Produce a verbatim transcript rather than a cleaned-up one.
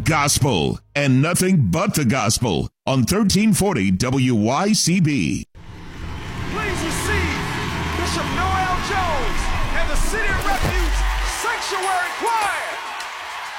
gospel, and nothing but the gospel on thirteen forty W Y C B. Please receive Bishop Noel Jones and the City of Refuge Sanctuary Choir.